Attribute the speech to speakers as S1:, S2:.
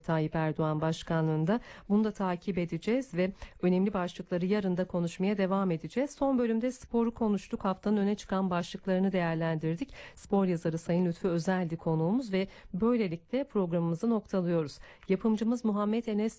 S1: Tayyip Erdoğan başkanlığında. Bunu da takip edeceğiz ve önemli başlıkları yarın da konuşmaya devam edeceğiz. Son bölümde sporu konuştuk. Haftanın öne çıkan başlıklarını değerlendirdik. Spor yazarı Sayın Lütfü Özel'di konuğumuz ve böylelikle programımızı noktalıyoruz. Yapımcımız Muhammed Enes